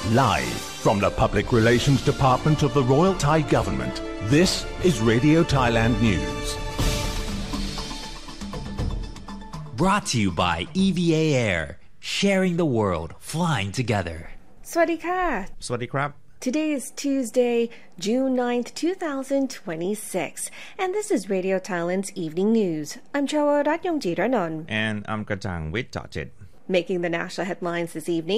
Live from the Public Relations Department of the Royal Thai Government, this is Radio Thailand News. Brought to you by EVA Air, sharing the world, flying together. สวัสดีค่ะสวัสดีครับ Today is Tuesday, June 9th, 2026, and this is Radio Thailand's Evening News. I'm Chawarat Yongjiranong. And I'm Kajang Witjajit. Making the national headlines this evening.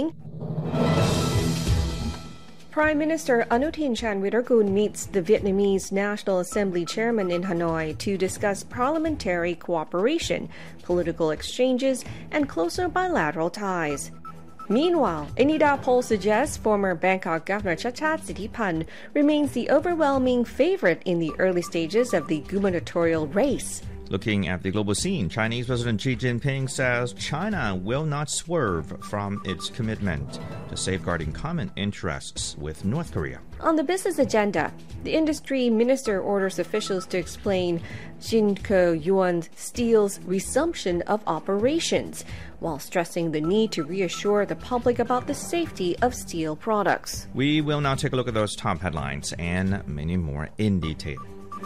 Prime Minister Anutin Chanvirakul meets the Vietnamese National Assembly chairman in Hanoi to discuss parliamentary cooperation, political exchanges, and closer bilateral ties. Meanwhile, a NIDA poll suggests former Bangkok Governor Chachad Sithipan remains the overwhelming favorite in the early stages of the gubernatorial race. Looking at the global scene, Chinese President Xi Jinping says China will not swerve from its commitment to safeguarding common interests with North Korea. On the business agenda, the industry minister orders officials to explain Jinko Yuan Steel's resumption of operations, while stressing the need to reassure the public about the safety of steel products. We will now take a look at those top headlines and many more in detail.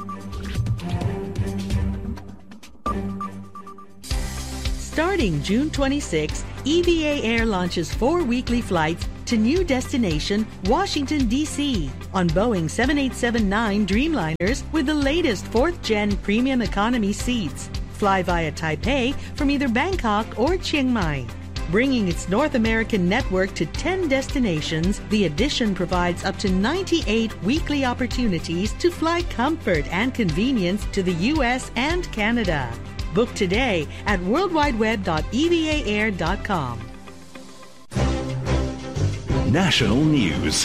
Starting June 26, EVA Air launches 4 weekly flights to new destination, Washington, D.C. on Boeing 787-9 Dreamliners with the latest 4th-gen premium economy seats. Fly via Taipei from either Bangkok or Chiang Mai. Bringing its North American network to 10 destinations, the addition provides up to 98 weekly opportunities to fly comfort and convenience to the U.S. and Canada. Book today at worldwideweb.evaair.com. National News.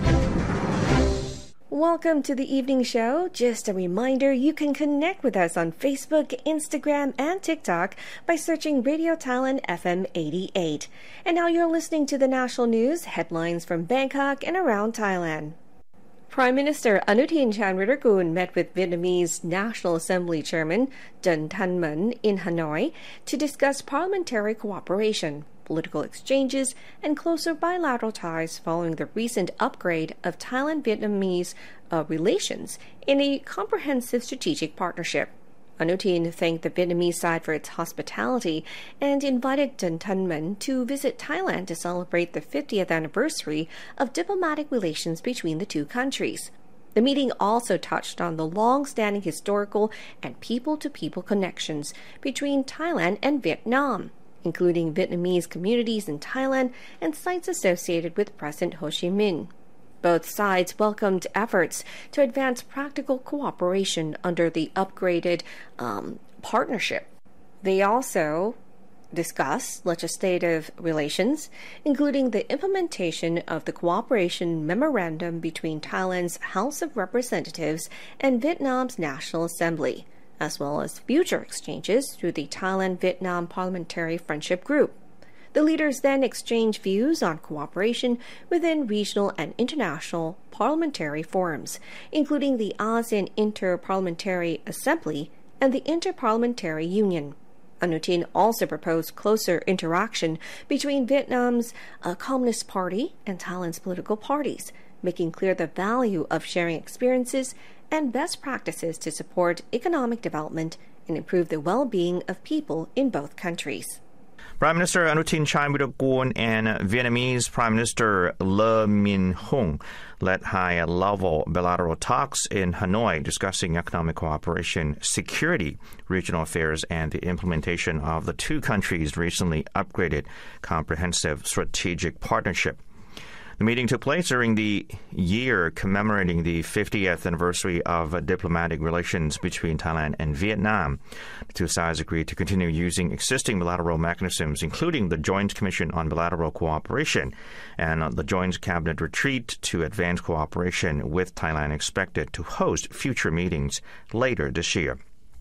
Welcome to the evening show. Just a reminder, you can connect with us on Facebook, Instagram, and TikTok by searching Radio Thailand FM 88. And now you're listening to the national news, headlines from Bangkok and around Thailand. Prime Minister Anutin Chanvirakul met with Vietnamese National Assembly Chairman Dun Thanh Mon in Hanoi to discuss parliamentary cooperation, political exchanges, and closer bilateral ties following the recent upgrade of Thailand-Vietnamese relations in a comprehensive strategic partnership. Anutin thanked the Vietnamese side for its hospitality and invited Dun Thanh Mon to visit Thailand to celebrate the 50th anniversary of diplomatic relations between the two countries. The meeting also touched on the long-standing historical and people-to-people connections between Thailand and Vietnam, including Vietnamese communities in Thailand and sites associated with President Ho Chi Minh. Both sides welcomed efforts to advance practical cooperation under the upgraded partnership. They also discussed legislative relations, including the implementation of the cooperation memorandum between Thailand's House of Representatives and Vietnam's National Assembly, as well as future exchanges through the Thailand-Vietnam Parliamentary Friendship Group. The leaders then exchanged views on cooperation within regional and international parliamentary forums, including the ASEAN Inter-Parliamentary Assembly and the Inter-Parliamentary Union. Anutin also proposed closer interaction between Vietnam's Communist Party and Thailand's political parties, making clear the value of sharing experiences and best practices to support economic development and improve the well-being of people in both countries. Prime Minister Anutin Chanvirakul and Vietnamese Prime Minister Le Minh Hung led high-level bilateral talks in Hanoi discussing economic cooperation, security, regional affairs, and the implementation of the two countries' recently upgraded comprehensive strategic partnership. The meeting took place during the year commemorating the 50th anniversary of diplomatic relations between Thailand and Vietnam. The two sides agreed to continue using existing bilateral mechanisms, including the Joint Commission on Bilateral Cooperation and the Joint Cabinet Retreat to advance cooperation with Thailand, expected to host future meetings later this year.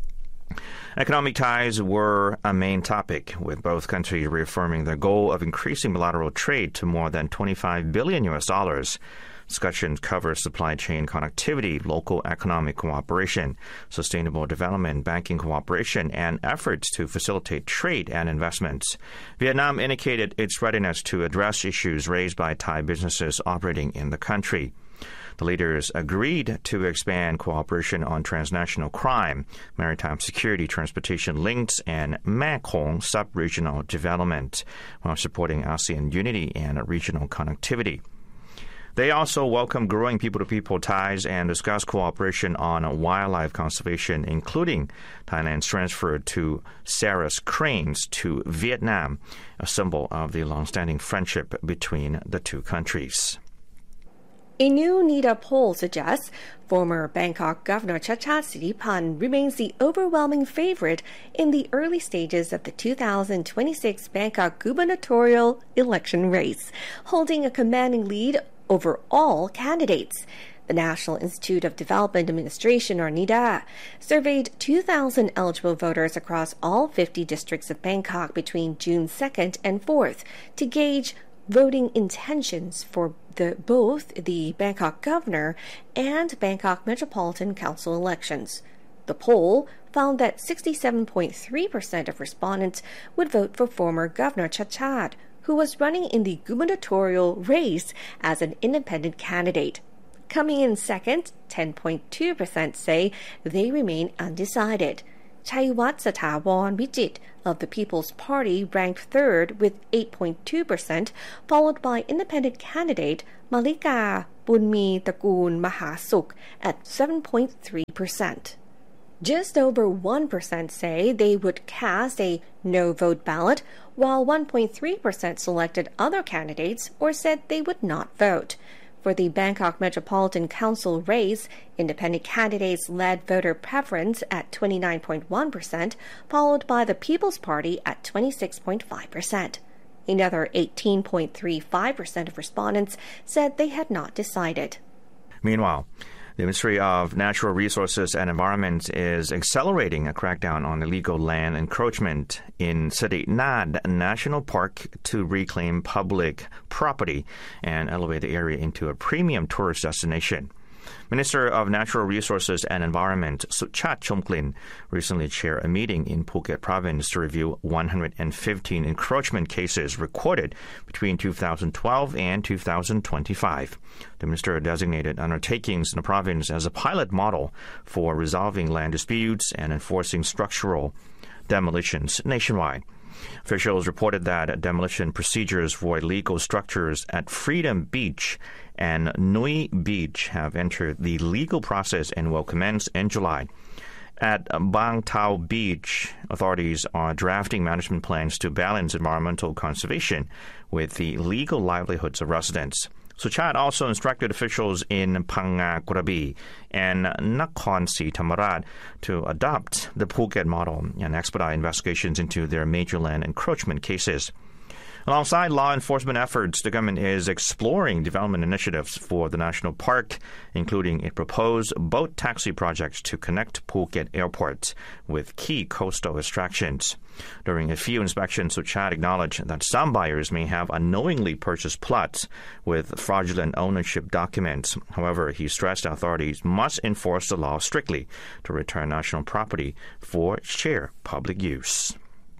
Economic ties were a main topic, with both countries reaffirming their goal of increasing bilateral trade to more than $25 billion Discussions cover supply chain connectivity, local economic cooperation, sustainable development, banking cooperation, and efforts to facilitate trade and investments. Vietnam indicated its readiness to address issues raised by Thai businesses operating in the country. The leaders agreed to expand cooperation on transnational crime, maritime security, transportation links, and Mekong sub-regional development, while supporting ASEAN unity and regional connectivity. They also welcome growing people-to-people ties and discuss cooperation on wildlife conservation, including Thailand's transfer to Sarus cranes to Vietnam, a symbol of the long-standing friendship between the two countries. A new NIDA poll suggests former Bangkok Governor Chachad Siripan remains the overwhelming favorite in the early stages of the 2026 Bangkok gubernatorial election race, holding a commanding lead over all candidates. The National Institute of Development Administration, or NIDA, surveyed 2,000 eligible voters across all 50 districts of Bangkok between June 2nd and 4th to gauge voting intentions for both the Bangkok Governor and Bangkok Metropolitan Council elections. The poll found that 67.3% of respondents would vote for former Governor Chachad, who was running in the gubernatorial race as an independent candidate. Coming in second, 10.2% say they remain undecided. Chaiwat Sathawan Vijit of the People's Party ranked third with 8.2%, followed by independent candidate Malika Bunmi Takul Mahasuk at 7.3%. Just over 1% say they would cast a no-vote ballot, while 1.3% selected other candidates or said they would not vote. For the Bangkok Metropolitan Council race, independent candidates led voter preference at 29.1%, followed by the People's Party at 26.5%. Another 18.35% of respondents said they had not decided. Meanwhile, the Ministry of Natural Resources and Environment is accelerating a crackdown on illegal land encroachment in Seri Nad National Park to reclaim public property and elevate the area into a premium tourist destination. Minister of Natural Resources and Environment Suchat Chomklin recently chaired a meeting in Phuket province to review 115 encroachment cases recorded between 2012 and 2025. The minister designated undertakings in the province as a pilot model for resolving land disputes and enforcing structural demolitions nationwide. Officials reported that demolition procedures for illegal structures at Freedom Beach and Nui Beach have entered the legal process and will commence in July. At Bang Tao Beach, authorities are drafting management plans to balance environmental conservation with the legal livelihoods of residents. Suchat also instructed officials in Phang Krabi and Nakhon Si Thammarat to adopt the Phuket model and expedite investigations into their major land encroachment cases. Alongside law enforcement efforts, the government is exploring development initiatives for the national park, including a proposed boat taxi project to connect Phuket Airport with key coastal attractions. During a few inspections, Suchat acknowledged that some buyers may have unknowingly purchased plots with fraudulent ownership documents. However, he stressed authorities must enforce the law strictly to return national property for shared public use.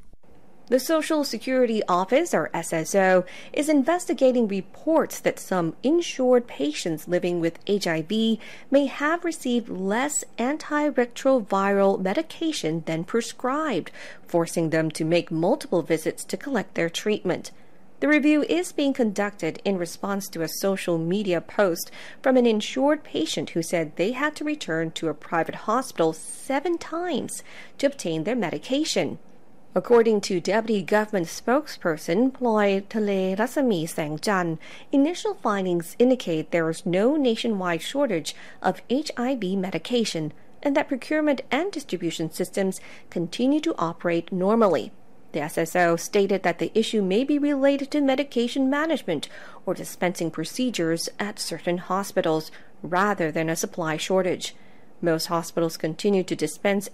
The Social Security Office, or SSO, is investigating reports that some insured patients living with HIV may have received less antiretroviral medication than prescribed, forcing them to make multiple visits to collect their treatment. The review is being conducted in response to a social media post from an insured patient who said they had to return to a private hospital 7 times to obtain their medication. According to Deputy Government spokesperson Ploy Thale Rasami Sangjan, initial findings indicate there is no nationwide shortage of HIV medication and that procurement and distribution systems continue to operate normally. The SSO stated that the issue may be related to medication management or dispensing procedures at certain hospitals rather than a supply shortage. Most hospitals continue to dispense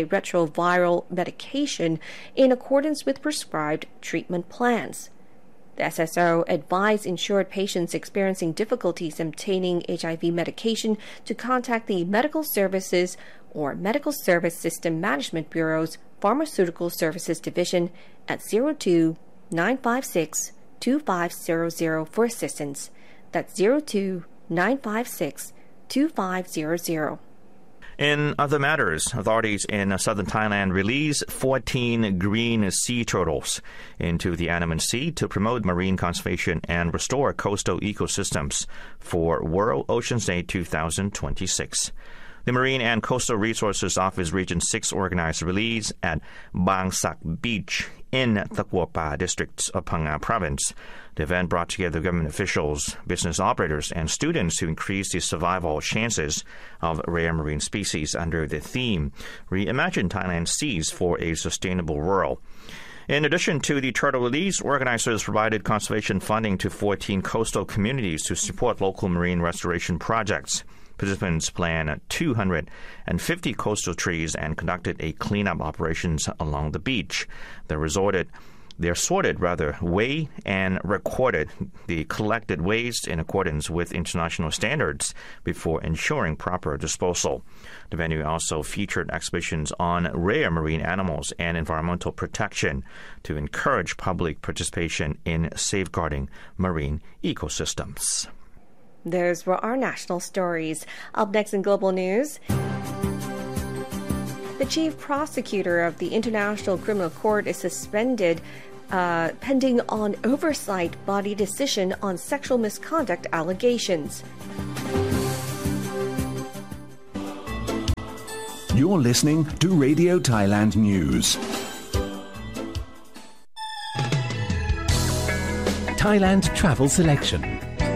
antiretroviral medication in accordance with prescribed treatment plans. The SSO advised insured patients experiencing difficulties obtaining HIV medication to contact the Medical Services or Medical Service System Management Bureau's Pharmaceutical Services Division at 02-956-2500 for assistance. That's 02-956-2500. In other matters, authorities in southern Thailand released 14 green sea turtles into the Andaman Sea to promote marine conservation and restore coastal ecosystems for World Oceans Day 2026. The Marine and Coastal Resources Office Region 6 organized a release at Bang Sak Beach in Takwa Pa district of Phang Nga province. The event brought together government officials, business operators, and students to increase the survival chances of rare marine species under the theme, Reimagine Thailand's Seas for a Sustainable World. In addition to the turtle release, organizers provided conservation funding to 14 coastal communities to support local marine restoration projects. Participants planned 250 coastal trees and conducted a cleanup operations along the beach. They weighed and recorded the collected waste in accordance with international standards before ensuring proper disposal. The venue also featured exhibitions on rare marine animals and environmental protection to encourage public participation in safeguarding marine ecosystems. Those were our national stories. Up next in Global News, the chief prosecutor of the International Criminal Court is suspended pending on oversight body decision on sexual misconduct allegations. You're listening to Radio Thailand News. Thailand Travel Selection.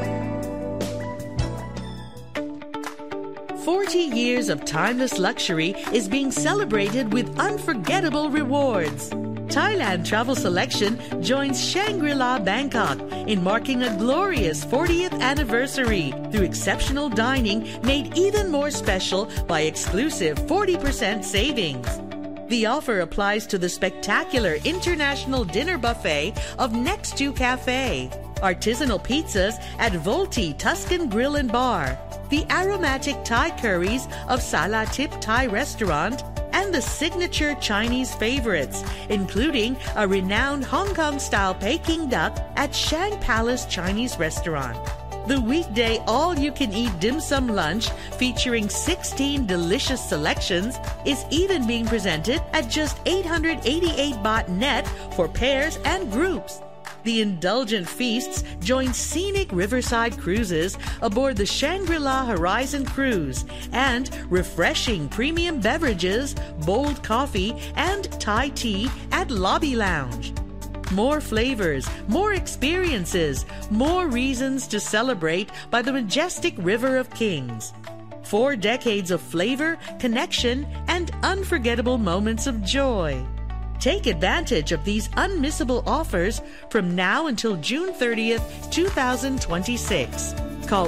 40 years of timeless luxury is being celebrated with unforgettable rewards. Thailand Travel Selection joins Shangri-La Bangkok in marking a glorious 40th anniversary through exceptional dining made even more special by exclusive 40% savings. The offer applies to the spectacular international dinner buffet of Next to Cafe, artisanal pizzas at Volti Tuscan Grill and Bar, the aromatic Thai curries of Sala Tip Thai Restaurant, and the signature Chinese favorites, including a renowned Hong Kong-style Peking duck at Shang Palace Chinese Restaurant. The weekday all-you-can-eat dim sum lunch featuring 16 delicious selections is even being presented at just 888 baht net for pairs and groups. The indulgent feasts join scenic riverside cruises aboard the Shangri-La Horizon Cruise and refreshing premium beverages, bold coffee, and Thai tea at Lobby Lounge. More flavors, more experiences, more reasons to celebrate by the majestic River of Kings. 4 decades of flavor, connection, and unforgettable moments of joy. Take advantage of these unmissable offers from now until June 30th, 2026. Call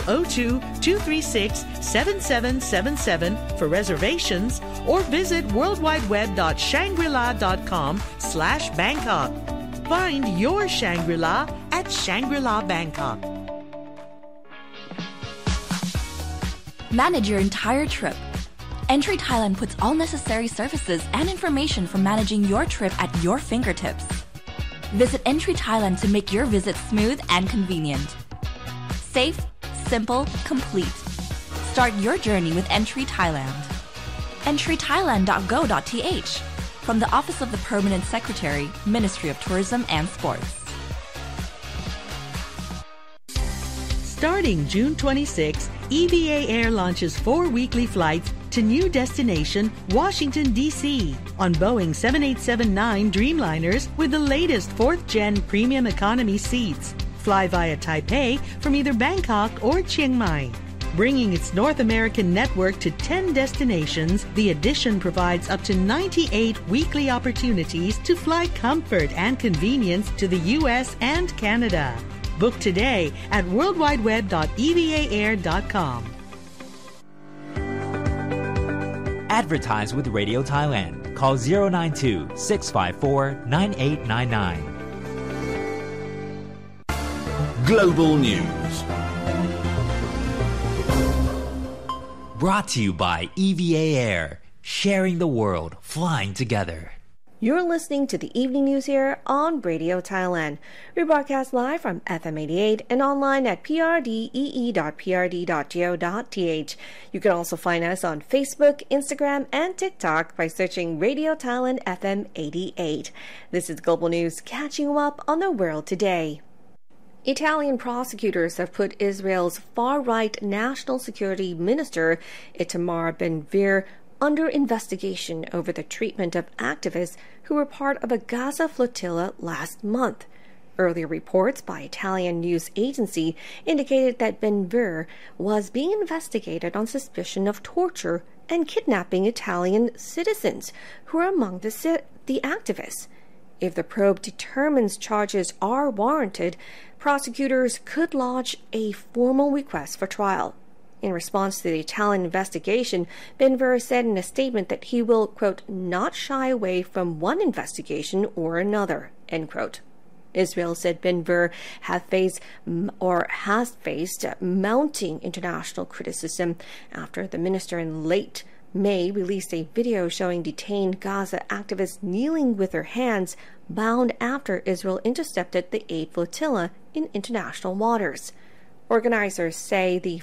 02-236-7777 for reservations or visit worldwideweb.shangrila.com/Bangkok. Find your Shangri-La at Shangri-La Bangkok. Manage your entire trip. Entry Thailand puts all necessary services and information for managing your trip at your fingertips. Visit Entry Thailand to make your visit smooth and convenient. Safe, simple, complete. Start your journey with Entry Thailand. entrythailand.go.th from the Office of the Permanent Secretary, Ministry of Tourism and Sports. Starting June 26, EVA Air launches 4 weekly flights to new destination, Washington, D.C. on Boeing 7879 Dreamliners with the latest 4th-gen premium economy seats. Fly via Taipei from either Bangkok or Chiang Mai. Bringing its North American network to 10 destinations, the addition provides up to 98 weekly opportunities to fly comfort and convenience to the U.S. and Canada. Book today at worldwideweb.evaair.com. Advertise with Radio Thailand. Call 092-654-9899. Global News. Brought to you by EVA Air, sharing the world, flying together. You're listening to the evening news here on Radio Thailand. We broadcast live from FM 88 and online at prdee.prd.go.th. You can also find us on Facebook, Instagram, and TikTok by searching Radio Thailand FM 88. This is Global News, catching you up on the world today. Italian prosecutors have put Israel's far-right national security minister Itamar Ben-Gvir under investigation over the treatment of activists who were part of a Gaza flotilla last month. Earlier reports by Italian news agency indicated that Ben-Gvir was being investigated on suspicion of torture and kidnapping Italian citizens who are among the activists. If the probe determines charges are warranted, prosecutors could lodge a formal request for trial. In response to the Italian investigation, Ben-Gvir said in a statement that he will, quote, not shy away from one investigation or another, end quote. Israel said Ben-Gvir has faced mounting international criticism after the minister in late May released a video showing detained Gaza activists kneeling with their hands bound after Israel intercepted the aid flotilla in international waters. Organizers say the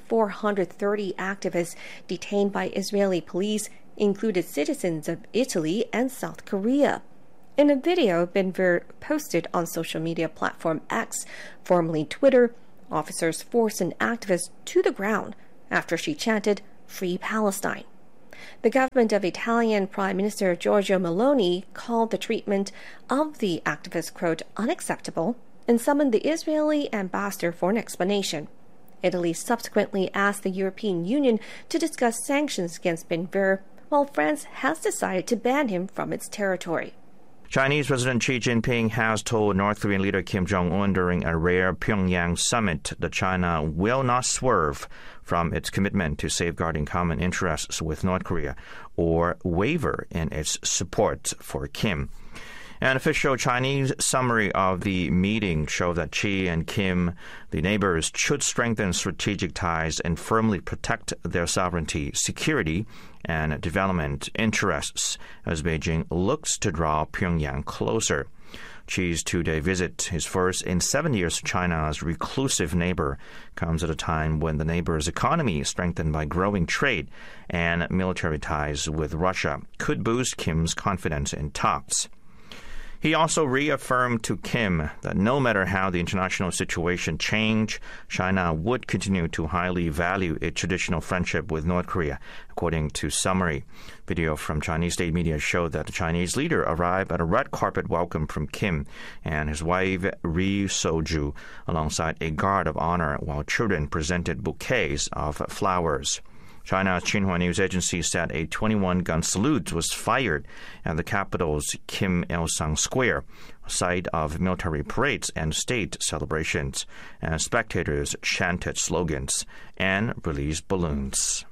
430 activists detained by Israeli police included citizens of Italy and South Korea. In a video Ben-Gvir posted on social media platform X, formerly Twitter, officers forced an activist to the ground after she chanted, "Free Palestine." The government of Italian Prime Minister Giorgia Meloni called the treatment of the activists, quote, unacceptable, and summoned the Israeli ambassador for an explanation. Italy subsequently asked the European Union to discuss sanctions against Ben-Gvir, while France has decided to ban him from its territory. Chinese President Xi Jinping has told North Korean leader Kim Jong-un during a rare Pyongyang summit that China will not swerve from its commitment to safeguarding common interests with North Korea or waver in its support for Kim. An official Chinese summary of the meeting showed that Xi and Kim, the neighbors, should strengthen strategic ties and firmly protect their sovereignty, security, and development interests as Beijing looks to draw Pyongyang closer. Xi's two-day visit, his first in 7 years to China's reclusive neighbor, comes at a time when the neighbor's economy, strengthened by growing trade and military ties with Russia, could boost Kim's confidence in talks. He also reaffirmed to Kim that no matter how the international situation changed, China would continue to highly value its traditional friendship with North Korea, according to summary. Video from Chinese state media showed that the Chinese leader arrived at a red carpet welcome from Kim and his wife Ri Soju alongside a guard of honor while children presented bouquets of flowers. China's Xinhua news agency said a 21-gun salute was fired at the capital's Kim Il-sung Square, a site of military parades and state celebrations, and spectators chanted slogans and released balloons.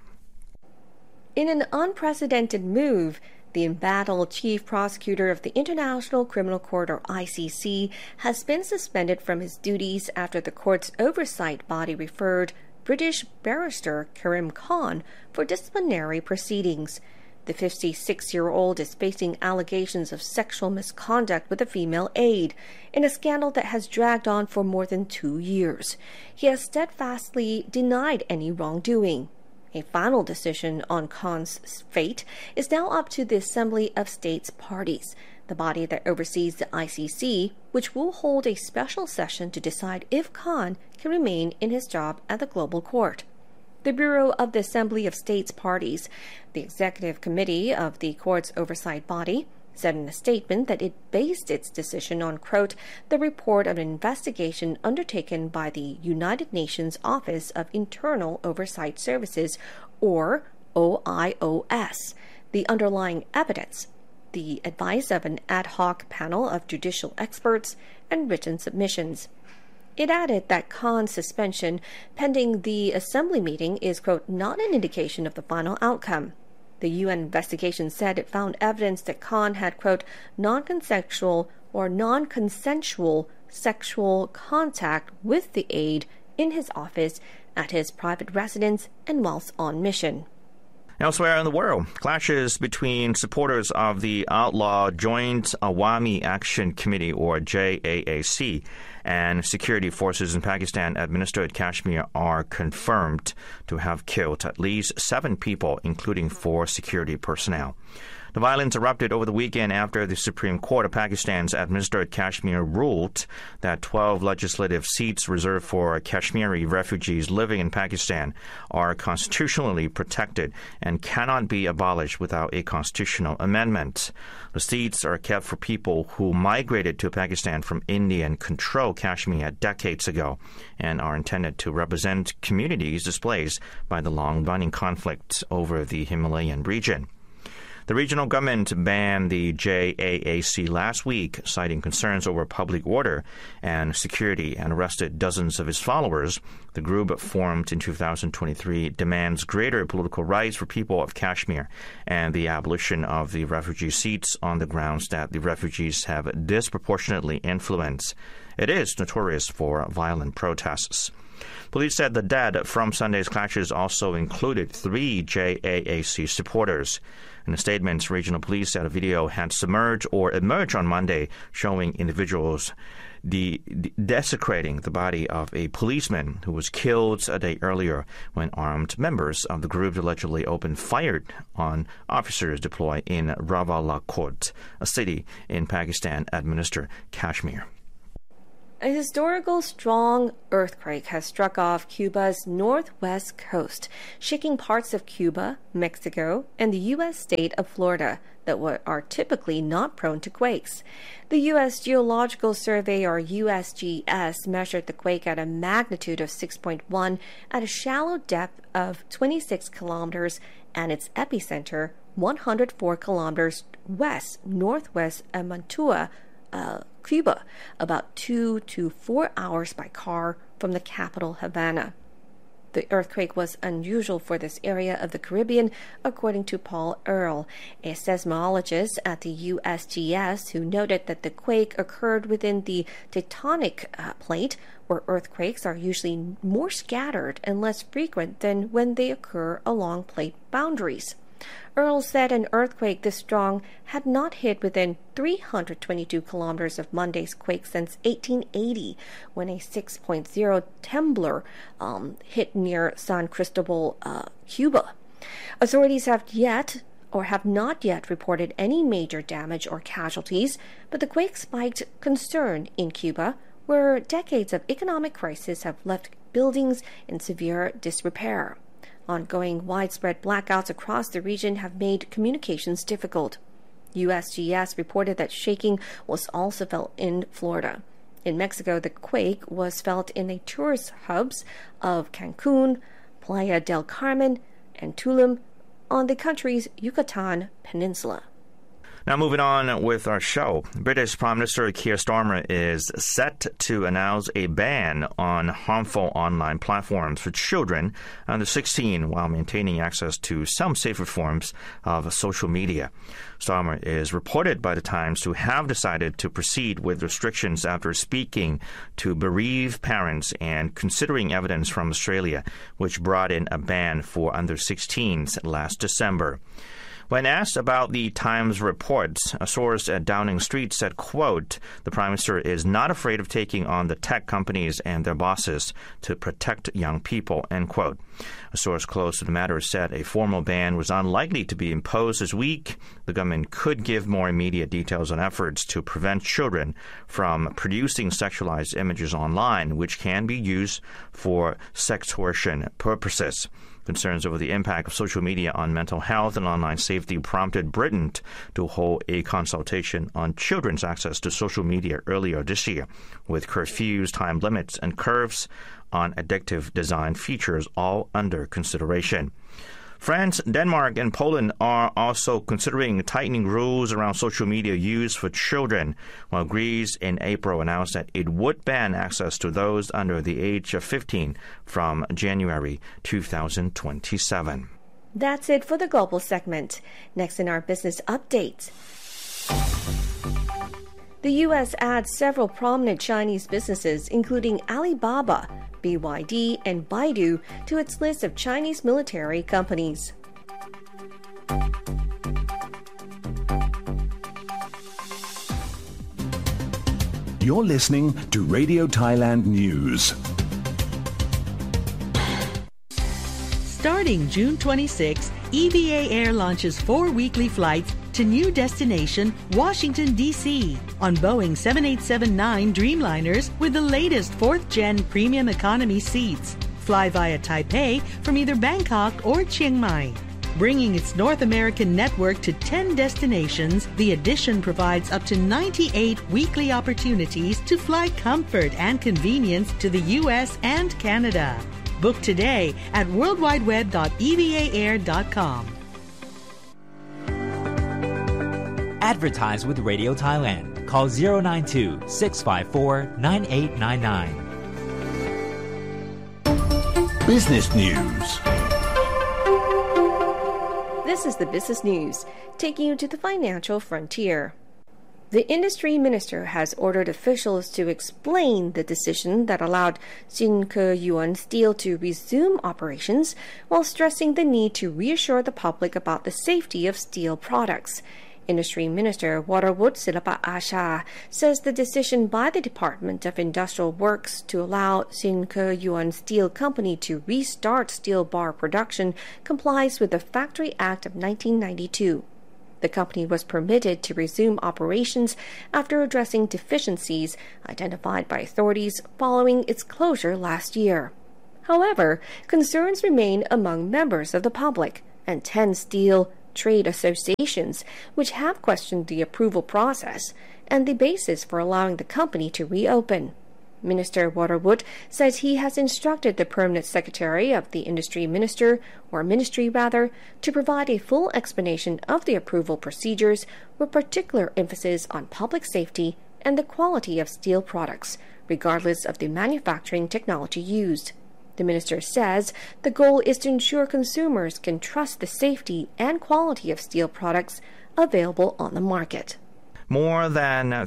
In an unprecedented move, the embattled chief prosecutor of the International Criminal Court, or ICC, has been suspended from his duties after the court's oversight body referred British barrister Karim Khan for disciplinary proceedings. The 56-year-old is facing allegations of sexual misconduct with a female aide in a scandal that has dragged on for more than 2 years. He has steadfastly denied any wrongdoing. A final decision on Khan's fate is now up to the Assembly of States Parties, the body that oversees the ICC, which will hold a special session to decide if Khan can remain in his job at the global court. The Bureau of the Assembly of States Parties, the executive committee of the court's oversight body, said in a statement that it based its decision on, quote, the report of an investigation undertaken by the United Nations Office of Internal Oversight Services, or OIOS, the underlying evidence, the advice of an ad hoc panel of judicial experts, and written submissions. It added that Khan's suspension pending the assembly meeting is, quote, not an indication of the final outcome. The UN investigation said it found evidence that Khan had, quote, non-consensual sexual contact with the aide in his office, at his private residence, and whilst on mission. Elsewhere in the world, clashes between supporters of the outlawed Joint Awami Action Committee, or JAAC, and security forces in Pakistan-administered Kashmir are confirmed to have killed at least 7 people, including 4 security personnel. The violence erupted over the weekend after the Supreme Court of Pakistan's administered Kashmir ruled that 12 legislative seats reserved for Kashmiri refugees living in Pakistan are constitutionally protected and cannot be abolished without a constitutional amendment. The seats are kept for people who migrated to Pakistan from Indian-controlled Kashmir decades ago and are intended to represent communities displaced by the long-running conflict over the Himalayan region. The regional government banned the JAAC last week, citing concerns over public order and security, and arrested dozens of its followers. The group, formed in 2023, demands greater political rights for people of Kashmir and the abolition of the refugee seats on the grounds that the refugees have disproportionately influence. It is notorious for violent protests. Police said the dead from Sunday's clashes also included 3 JAAC supporters. In a statement, regional police said a video had emerged on Monday showing individuals desecrating the body of a policeman who was killed a day earlier when armed members of the group allegedly opened fire on officers deployed in Rawalakot, a city in Pakistan-administered Kashmir. A historical strong earthquake has struck off Cuba's northwest coast, shaking parts of Cuba, Mexico, and the U.S. state of Florida that are typically not prone to quakes. The U.S. Geological Survey, or USGS, measured the quake at a magnitude of 6.1 at a shallow depth of 26 kilometers and its epicenter 104 kilometers northwest of Mantua, Cuba, about 2 to 4 hours by car from the capital Havana. The earthquake was unusual for this area of the Caribbean, according to Paul Earle, a seismologist at the USGS, who noted that the quake occurred within the tectonic plate, where earthquakes are usually more scattered and less frequent than when they occur along plate boundaries. Earle said an earthquake this strong had not hit within 322 kilometers of Monday's quake since 1880, when a 6.0 temblor hit near San Cristobal, Cuba. Authorities have not yet reported any major damage or casualties, but the quake spiked concern in Cuba, where decades of economic crisis have left buildings in severe disrepair. Ongoing widespread blackouts across the region have made communications difficult. USGS reported that shaking was also felt in Florida. In Mexico, the quake was felt in the tourist hubs of Cancun, Playa del Carmen, and Tulum on the country's Yucatan Peninsula. Now moving on with our show, British Prime Minister Keir Starmer is set to announce a ban on harmful online platforms for children under 16 while maintaining access to some safer forms of social media. Starmer is reported by The Times to have decided to proceed with restrictions after speaking to bereaved parents and considering evidence from Australia, which brought in a ban for under 16s last December. When asked about the Times reports, a source at Downing Street said, quote, "The Prime Minister is not afraid of taking on the tech companies and their bosses to protect young people," end quote. A source close to the matter said a formal ban was unlikely to be imposed this week. The government could give more immediate details on efforts to prevent children from producing sexualized images online, which can be used for sextortion purposes. Concerns over the impact of social media on mental health and online safety prompted Britain to hold a consultation on children's access to social media earlier this year, with curfews, time limits, and curves on addictive design features all under consideration. France, Denmark, and Poland are also considering tightening rules around social media use for children, while Greece in April announced that it would ban access to those under the age of 15 from January 2027. That's it for the global segment. Next in our business update. The U.S. adds several prominent Chinese businesses, including Alibaba, BYD, and Baidu, to its list of Chinese military companies. You're listening to Radio Thailand News. Starting June 26, EVA Air launches 4 weekly flights to new destination, Washington, D.C. on Boeing 7879 Dreamliners with the latest 4th-gen premium economy seats. Fly via Taipei from either Bangkok or Chiang Mai. Bringing its North American network to 10 destinations, the addition provides up to 98 weekly opportunities to fly comfort and convenience to the U.S. and Canada. Book today at worldwideweb.evaair.com. Advertise with Radio Thailand. Call 092-654-9899. Business News. This is the Business News, taking you to the financial frontier. The industry minister has ordered officials to explain the decision that allowed Sin Ke Yuan Steel to resume operations, while stressing the need to reassure the public about the safety of steel products. Industry Minister Warawut Silapa Asha says the decision by the Department of Industrial Works to allow Sin Ke Yuan Steel Company to restart steel bar production complies with the Factory Act of 1992. The company was permitted to resume operations after addressing deficiencies identified by authorities following its closure last year. However, concerns remain among members of the public and 10 steel trade associations, which have questioned the approval process and the basis for allowing the company to reopen. Minister Waterwood says he has instructed the permanent secretary of the industry ministry, to provide a full explanation of the approval procedures with particular emphasis on public safety and the quality of steel products, regardless of the manufacturing technology used. The minister says the goal is to ensure consumers can trust the safety and quality of steel products available on the market. More than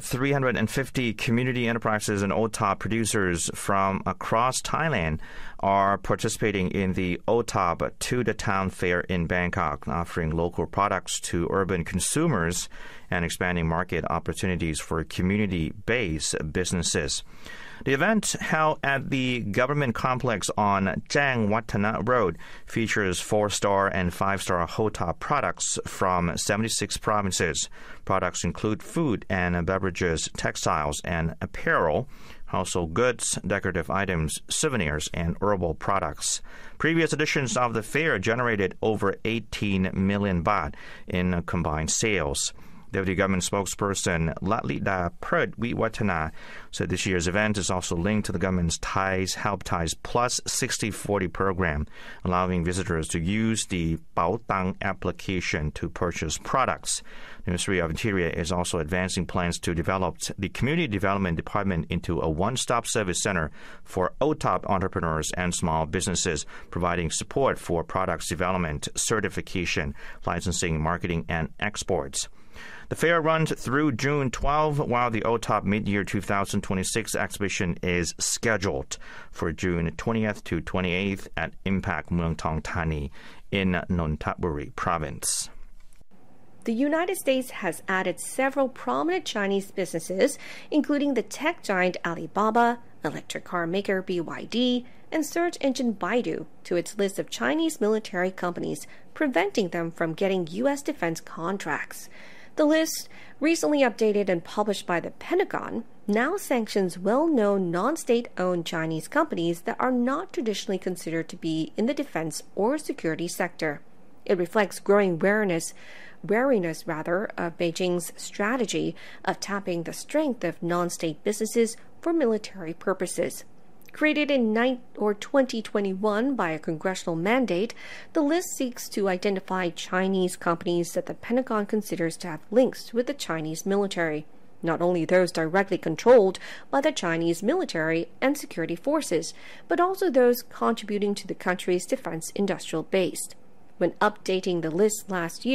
350 community enterprises and OTOP producers from across Thailand are participating in the OTOP To The Town Fair in Bangkok, offering local products to urban consumers and expanding market opportunities for community-based businesses. The event, held at the government complex on Jang Watana Road, features 4-star and 5-star OTOP products from 76 provinces. Products include food and beverages, textiles and apparel, household goods, decorative items, souvenirs, and herbal products. Previous editions of the fair generated over 18 million baht in combined sales. Deputy Government spokesperson Latlida Pert Witwatana said this year's event is also linked to the government's Thais Help Thais Plus 60/40 program, allowing visitors to use the Baotang application to purchase products. The Ministry of Interior is also advancing plans to develop the Community Development Department into a one-stop service center for OTOP entrepreneurs and small businesses, providing support for products development, certification, licensing, marketing, and exports. The fair runs through June 12, while the OTOP Mid-Year 2026 exhibition is scheduled for June 20th to 28th at Impact Muang Thong Thani in Nonthaburi Province. The United States has added several prominent Chinese businesses, including the tech giant Alibaba, electric car maker BYD, and search engine Baidu, to its list of Chinese military companies, preventing them from getting U.S. defense contracts. The list, recently updated and published by the Pentagon, now sanctions well-known non-state-owned Chinese companies that are not traditionally considered to be in the defense or security sector. It reflects growing wariness of Beijing's strategy of tapping the strength of non-state businesses for military purposes. Created in 2021 by a congressional mandate, the list seeks to identify Chinese companies that the Pentagon considers to have links with the Chinese military, not only those directly controlled by the Chinese military and security forces, but also those contributing to the country's defense industrial base. When updating the list last year,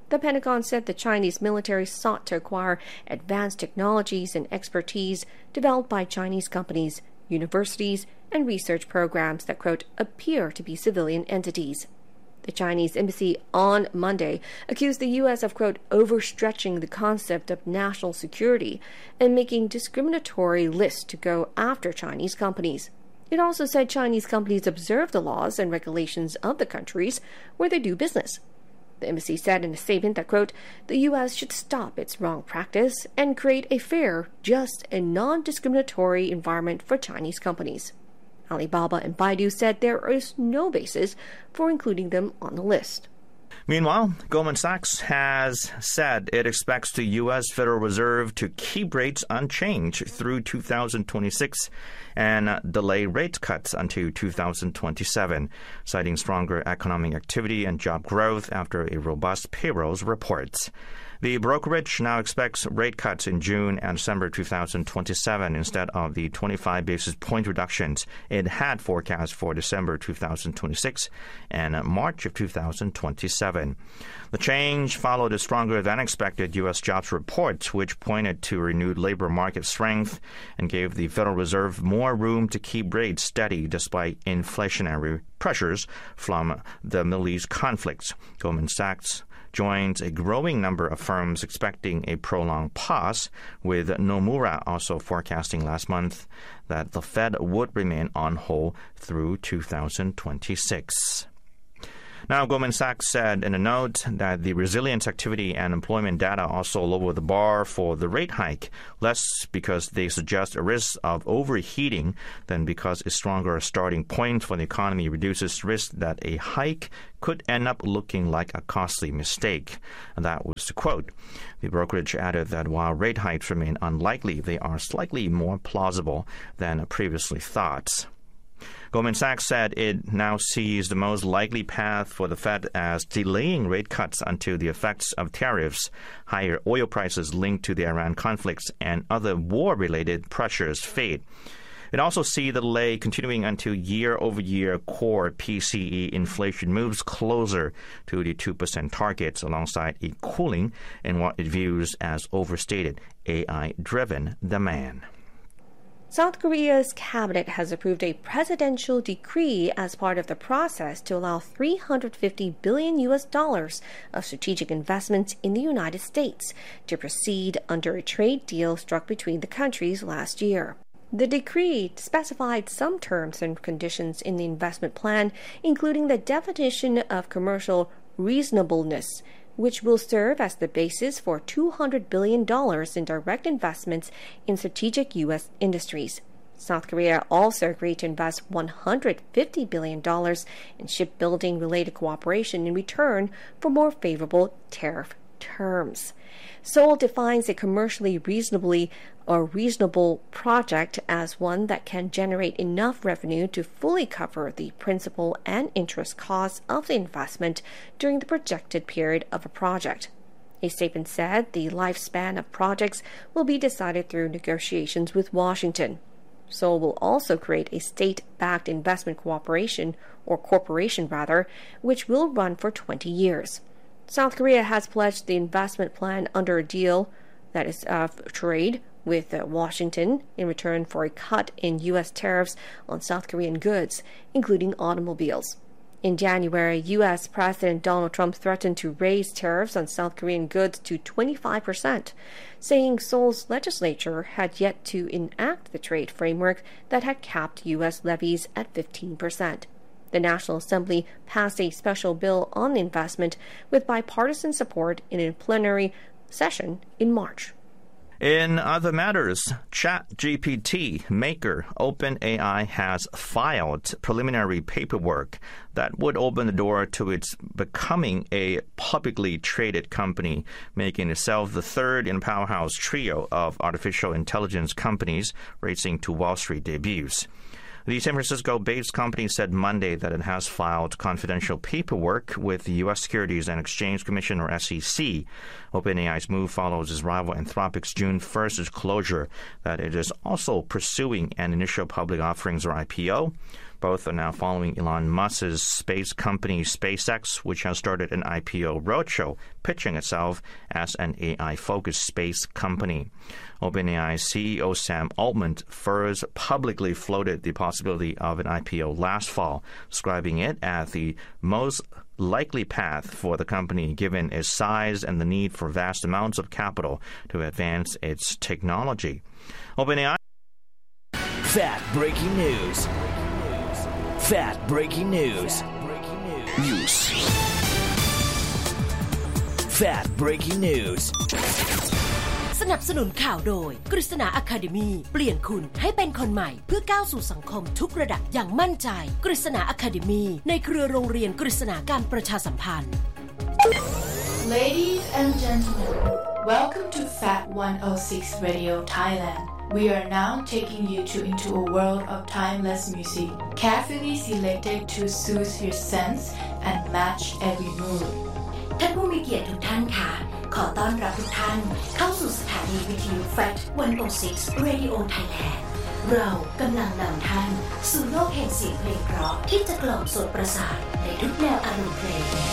The Pentagon said the Chinese military sought to acquire advanced technologies and expertise developed by Chinese companies, universities, and research programs that, quote, appear to be civilian entities. The Chinese embassy on Monday accused the U.S. of, quote, overstretching the concept of national security and making discriminatory lists to go after Chinese companies. It also said Chinese companies observe the laws and regulations of the countries where they do business. The embassy said in a statement that, quote, the U.S. should stop its wrong practice and create a fair, just, and non-discriminatory environment for Chinese companies. Alibaba and Baidu said there is no basis for including them on the list. Meanwhile, Goldman Sachs has said it expects the U.S. Federal Reserve to keep rates unchanged through 2026 and delay rate cuts until 2027, citing stronger economic activity and job growth after a robust payrolls report. The brokerage now expects rate cuts in June and December 2027 instead of the 25 basis point reductions it had forecast for December 2026 and March of 2027. The change followed a stronger-than-expected U.S. jobs report, which pointed to renewed labor market strength and gave the Federal Reserve more room to keep rates steady despite inflationary pressures from the Middle East conflicts. Goldman Sachs joins a growing number of firms expecting a prolonged pause, with Nomura also forecasting last month that the Fed would remain on hold through 2026. Now, Goldman Sachs said in a note that the resilience activity and employment data also lower the bar for the rate hike, less because they suggest a risk of overheating than because a stronger starting point for the economy reduces risk that a hike could end up looking like a costly mistake. And that was the quote. The brokerage added that while rate hikes remain unlikely, they are slightly more plausible than previously thought. Goldman Sachs said it now sees the most likely path for the Fed as delaying rate cuts until the effects of tariffs, higher oil prices linked to the Iran conflicts, and other war-related pressures fade. It also sees the delay continuing until year-over-year core PCE inflation moves closer to the 2% targets alongside a cooling in what it views as overstated AI-driven demand. South Korea's cabinet has approved a presidential decree as part of the process to allow $350 billion of strategic investments in the United States to proceed under a trade deal struck between the countries last year. The decree specified some terms and conditions in the investment plan, including the definition of commercial reasonableness, which will serve as the basis for $200 billion in direct investments in strategic U.S. industries. South Korea also agreed to invest $150 billion in shipbuilding-related cooperation in return for more favorable tariff terms. Seoul defines a commercially reasonable project as one that can generate enough revenue to fully cover the principal and interest costs of the investment during the projected period of a project. A statement said the lifespan of projects will be decided through negotiations with Washington. Seoul will also create a state-backed investment corporation, which will run for 20 years. South Korea has pledged the investment plan under a deal that is of trade with Washington in return for a cut in U.S. tariffs on South Korean goods, including automobiles. In January, U.S. President Donald Trump threatened to raise tariffs on South Korean goods to 25%, saying Seoul's legislature had yet to enact the trade framework that had capped U.S. levies at 15%. The National Assembly passed a special bill on the investment with bipartisan support in a plenary session in March. In other matters, ChatGPT maker OpenAI has filed preliminary paperwork that would open the door to its becoming a publicly traded company, making itself the third in a powerhouse trio of artificial intelligence companies racing to Wall Street debuts. The San Francisco-based company said Monday that it has filed confidential paperwork with the U.S. Securities and Exchange Commission, or SEC. OpenAI's move follows its rival Anthropic's June 1st disclosure that it is also pursuing an initial public offerings, or IPO, Both are now following Elon Musk's space company SpaceX, which has started an IPO roadshow, pitching itself as an AI-focused space company. OpenAI CEO Sam Altman first publicly floated the possibility of an IPO last fall, describing it as the most likely path for the company given its size and the need for vast amounts of capital to advance its technology. OpenAI. Fat breaking news. Fat breaking news. News. Fat breaking news. สนับสนุนข่าวโดยกฤษณา Academy เปลี่ยนคุณให้เป็นคนใหม่เพื่อก้าวสู่สังคมทุกระดับอย่างมั่นใจกฤษณา Academy ในเครือโรงเรียนกฤษณาการประชาสัมพันธ์ Ladies and gentlemen, welcome to Fat 106 Radio Thailand. We are now taking you into a world of timeless music, carefully selected to soothe your sense and match every mood. ท่านผู้มีเกียรติทุกท่านค่ะขอต้อนรับทุกท่านเข้าสู่สถานีวิทยุ Fat 106 Radio Thailand เรากำลังนำท่านสู่โลกแห่งเสียงเพลงเพราะที่จะกล่อมโสตประสาทในทุกแนวอารมณ์เพลง